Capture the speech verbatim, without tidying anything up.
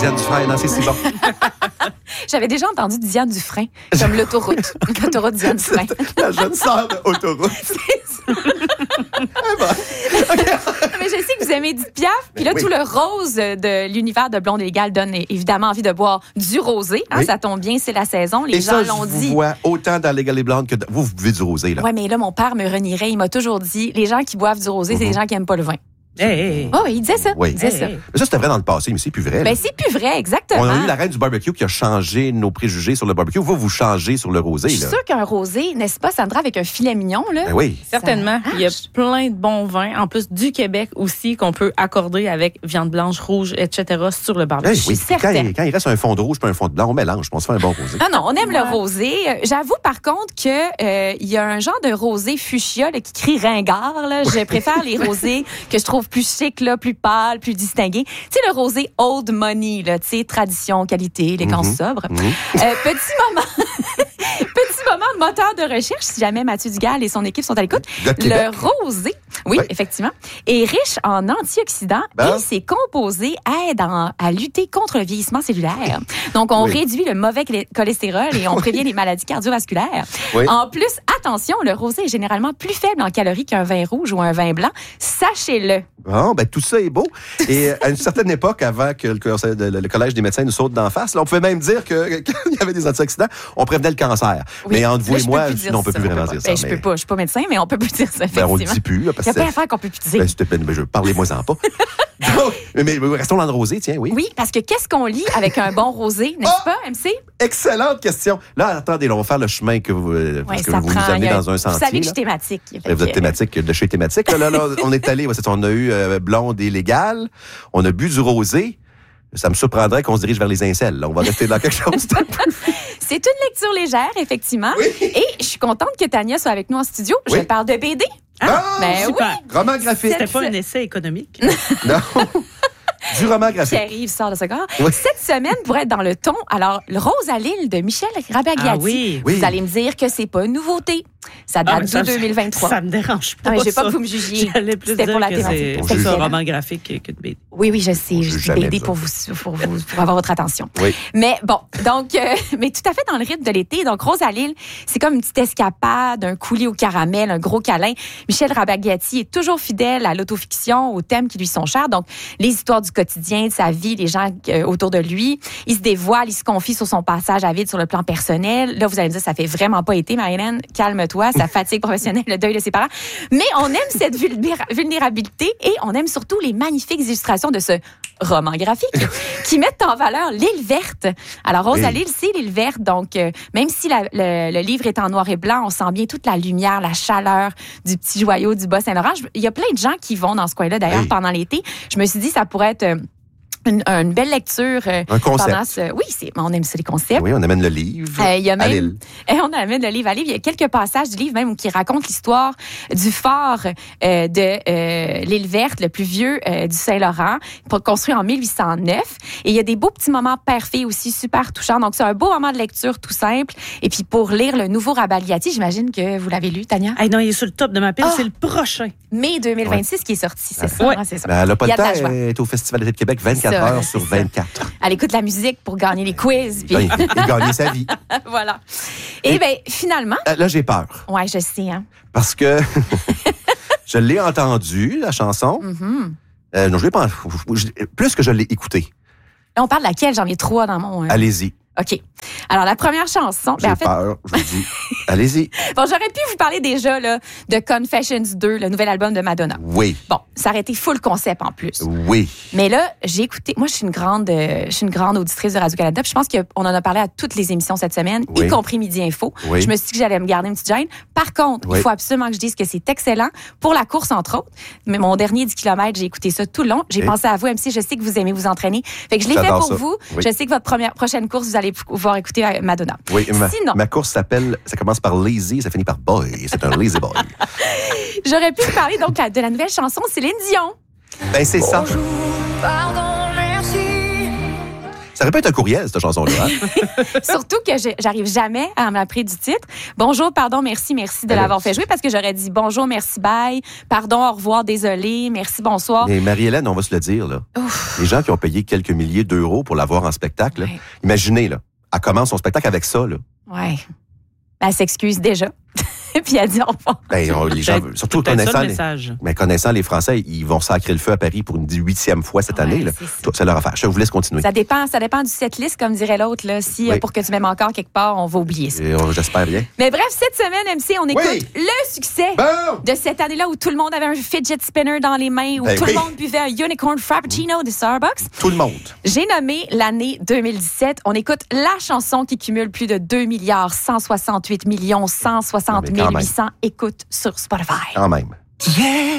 Diane Dufresne, non, c'est si bon. J'avais déjà entendu Diane Dufresne, comme l'autoroute. L'autoroute Diane Dufresne. La jeune sœur de Autoroute. C'est ça. Ah ben, okay. Mais je sais que vous aimez Edith Piaf. Puis là, oui. tout le rose de l'univers de Blonde et Légale donne évidemment envie de boire du rosé. Hein, Oui. Ça tombe bien, c'est la saison. Les Et gens ça, l'ont je vous dit. vois autant dans Légal et Blonde que dans... vous, vous buvez du rosé, là. Oui, mais là, mon père me renierait. Il m'a toujours dit, les gens qui boivent du rosé, c'est Mhm. les gens qui n'aiment pas le vin. Hey, hey. Oh, il disait ça. Oui. Il disait Hey, ça. hey. Mais ça, c'était vrai dans le passé, mais c'est plus vrai. Ben, là. c'est plus vrai, exactement. On a eu la reine du barbecue qui a changé nos préjugés sur le barbecue. Vous, vous changez sur le rosé, Je suis là. sûre qu'un rosé, n'est-ce pas, Sandra, avec un filet mignon, là? Ben oui. Certainement. Ça Il y a marche. plein de bons vins, en plus du Québec aussi, qu'on peut accorder avec viande blanche, rouge, et cetera sur le barbecue. Hey, suis oui. Puis Quand, certaine. il- quand il reste un fond de rouge puis un fond de blanc, on mélange, puis on se fait un bon rosé. Non, non, on aime Ouais. le rosé. Euh, J'avoue, par contre, que euh, il y a un genre de rosé fuchsia là, qui crie ringard. Là. Je préfère les rosés que je trouve plus chic, là, plus pâles, plus distingués. Tu sais, le rosé old money, là, tu sais, tradition, qualité, élégance Mhm. sobre. Mhm. Euh, petit moment... Petit moment de moteur de recherche, si jamais Mathieu Dugal et son équipe sont à l'écoute. De Québec. Le rosé, oui, Oui. effectivement, est riche en antioxydants Ben. et ses composés aident en- à lutter contre le vieillissement cellulaire. Donc, on Oui. réduit le mauvais clé- cholestérol et on prévient les maladies cardiovasculaires. Oui. En plus, attention, le rosé est généralement plus faible en calories qu'un vin rouge ou un vin blanc. Sachez-le. Bon, ben tout ça est beau. Et à une certaine époque, avant que le, conseil- le- le Collège des médecins nous saute d'en face, là, on pouvait même dire que quand il y avait des antioxydants, on prévenait le cancer. Oui. Mais entre vous Là, et je peux moi, plus dire non, on peut ça. plus vraiment Ben, dire ça. je mais- peux pas, je suis pas médecin, mais on peut plus dire ça, Ben, on le effectivement. dit plus. Là, Il parce y a que plein d'affaires qu'on peut plus dire. ben, c'était peine, ben, je parlez-moi-en pas. Donc, mais, mais restons dans le rosé, tiens, oui. Oui, parce que qu'est-ce qu'on lit avec un bon rosé, n'est-ce Oh! pas, M C? Excellente question. Là, attendez, là, on va faire le chemin que vous, euh, parce Ouais, que ça vous prend, nous amenez il y a- dans un sentier. Vous savez que je là. suis thématique. Fait Ben, Vous êtes que- thématique de chez thématique. Là, là, on est allé, ouais, c'est ça, on a eu euh, blonde et légale. On a bu du rosé. Ça me surprendrait qu'on se dirige vers les incels. Là. On va rester dans quelque chose de plus. C'est une lecture légère, effectivement. Oui. Et je suis contente que Tania soit avec nous en studio. Je Oui. parle de B D. Ah, Ben super. roman graphique. C'était pas un essai économique. Non. Du roman graphique. Pierre-Yves sort de ce corps. Oui. Cette semaine, pour être dans le ton, alors, le Rose à Lille de Michel Rabagliati. Ah oui. Oui. Vous allez me dire que c'est pas une nouveauté. Ça date Ah, mais ça, de deux mille vingt-trois. Ça me dérange pas. Ah, mais je veux pas ça. que vous me jugiez. J'allais plus C'était dire pour la que thématique. c'est On plus juge un jamais. roman graphique que, que de B D. Oui, oui, je sais. On Je juge dis jamais, B D nous pour vous, pour vous, pour avoir votre attention. Oui. Mais bon, donc, euh, mais tout à fait dans le rythme de l'été. Donc, Rose à Lille, c'est comme une petite escapade, un coulis au caramel, un gros câlin. Michel Rabagliati est toujours fidèle à l'autofiction, aux thèmes qui lui sont chers. Donc, les histoires du quotidien, de sa vie, les gens euh, autour de lui. Il se dévoile, il se confie sur son passage à vide sur le plan personnel. Là, vous allez me dire, ça fait vraiment pas été, Marie-Hélène. Calme-toi, ça fatigue professionnelle, le deuil de ses parents. Mais on aime cette vulnéra- vulnérabilité et on aime surtout les magnifiques illustrations de ce roman graphique qui mettent en valeur l'île verte. Alors, Rose Oui. à Lille, c'est l'île verte. Donc, euh, même si la- le, le livre est en noir et blanc, on sent bien toute la lumière, la chaleur du petit joyau du Bas-Saint-Laurent. Je- Il y a plein de gens qui vont dans ce coin-là, d'ailleurs, Oui. pendant l'été. Je me suis dit, ça pourrait être... euh, Une, une belle lecture. euh, Un concept. pendant ce- oui, c'est, on aime ça, les concepts. Oui, on amène le livre Euh, il y a à même, Lille. et on amène le livre à livre. Il y a quelques passages du livre même qui racontent l'histoire du fort euh, de euh, l'île verte, le plus vieux euh, du Saint-Laurent, pour- construit en mille huit cent neuf. Et il y a des beaux petits moments père-fille aussi, super touchants. Donc, c'est un beau moment de lecture tout simple. Et puis, pour lire le nouveau Rabagliati, j'imagine que vous l'avez lu, Tania. Hey, non, il est sur le top de ma pile. Ah! C'est le prochain. Mai deux mille vingt-six qui est sorti, c'est ça? Ouais. hein, c'est ça. Ben, elle n'a pas Il y le a de la temps, joie. elle est au Festival d'été de Québec vingt-quatre Ça, heures c'est sur ça. vingt-quatre. Elle écoute de la musique pour gagner les quiz. Puis, Ben, il gagne sa vie. voilà. Et, Et- bien, finalement, Euh, Là, j'ai peur. ouais, je sais, hein. Parce que je l'ai entendu, la chanson. Mhm. Euh, non, je l'ai pas. je- Plus que je l'ai écouté. Là, on parle de laquelle? J'en ai trois dans mon... euh, Allez-y. OK. Alors, la première chanson... J'ai ben, en fait, peur. Je vous dis. Allez-y. bon, j'aurais pu vous parler déjà là, de Confessions deux, le nouvel album de Madonna. Oui. Bon, ça aurait été full concept en plus. Oui. Mais là, j'ai écouté... Moi, je suis une grande euh, je suis une grande auditrice de Radio-Canada. Puis je pense qu'on en a parlé à toutes les émissions cette semaine, Oui. y compris Midi Info. Oui. Je me suis dit que j'allais me garder une petite gêne. Par contre, Oui. il faut absolument que je dise que c'est excellent pour la course, entre autres. Mais mon dernier dix kilomètres, j'ai écouté ça tout le long. J'ai Et? pensé à vous, M C. Je sais que vous aimez vous entraîner. Fait que je l'ai fait J'adore pour ça. vous. Oui. Je sais que votre première, prochaine course, vous allez pouvoir écouter Madonna. Oui. Ma, Sinon- ma course s'appelle, ça commence par lazy, ça finit par boy. C'est un lazy boy. J'aurais pu vous parler donc de la nouvelle chanson Céline Dion. Ben, c'est ça. Pardon, merci. Ça aurait pu être un courriel, cette chanson-là. Hein? Surtout que je- j'arrive jamais à m'appeler du titre. Bonjour, pardon, merci, merci de Ben là, l'avoir fait jouer parce que j'aurais dit bonjour, merci, bye. Pardon, au revoir, désolé, merci, bonsoir. Mais Marie-Hélène, on va se le dire, là. Ouf. Les gens qui ont payé quelques milliers d'euros pour la voir en spectacle, là, Ouais. imaginez, là, elle commence son spectacle avec ça, là. Ouais. Elle s'excuse déjà. Puis elle dit au revoir. Ben, on- les gens, Peut-être- surtout peut-être ça, connaissant le les, message. mais connaissant les Français, ils vont sacrer le feu à Paris pour une huitième fois cette Ouais, année. Là. c'est ça. Toi, c'est leur affaire. Je vous laisse continuer. Ça dépend, ça dépend du setlist, comme dirait l'autre. Là. Si Oui. euh, pour que tu m'aimes encore quelque part, on va oublier ça. Et, euh, J'espère bien. Mais bref, cette semaine, M C, on écoute Oui. le succès Bon! de cette année-là où tout le monde avait un fidget spinner dans les mains, où Ben tout oui. le monde buvait un unicorn frappuccino de Starbucks. Tout le monde. J'ai nommé l'année deux mille dix-sept. On écoute la chanson qui cumule plus de deux milliards cent soixante-huit millions cent soixante Non, mais quand mille huit cents écoutes sur Spotify. Quand même. Yeah.